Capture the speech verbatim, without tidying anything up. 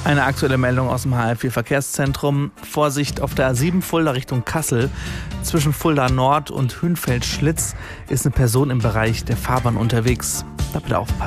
Eine aktuelle Meldung aus dem H L vier Verkehrszentrum. Vorsicht auf der A sieben Fulda Richtung Kassel. Zwischen Fulda Nord und Hünfeld-Schlitz ist eine Person im Bereich der Fahrbahn unterwegs. Da bitte aufpassen.